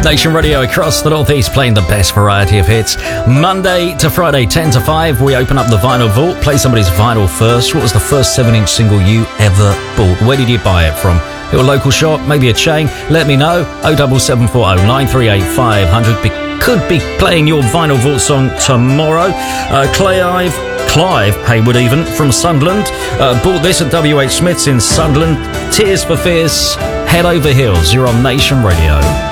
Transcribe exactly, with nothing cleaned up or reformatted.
Nation Radio across the Northeast, playing the best variety of hits. Monday to Friday, ten to five, we open up the vinyl vault, play somebody's vinyl first. What was the first seven inch single you ever bought? Where did you buy it from? Your local shop, maybe a chain? Let me know. oh seven seven four oh nine three eight five hundred. Be- could be playing your vinyl vault song tomorrow. Uh, Clive, Clive Haywood even, from Sunderland. Uh, bought this at W H Smith's in Sunderland. Tears for Fears, Head Over Heels. You're on Nation Radio.